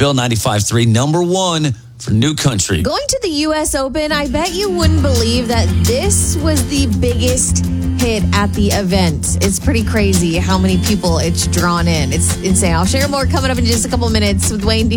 Bill 95.3, number one for New Country. Going to the U.S. Open, I bet you wouldn't believe that this was the biggest hit at the event. It's pretty crazy how many people it's drawn in. It's insane. I'll share more coming up in just a couple minutes with Wayne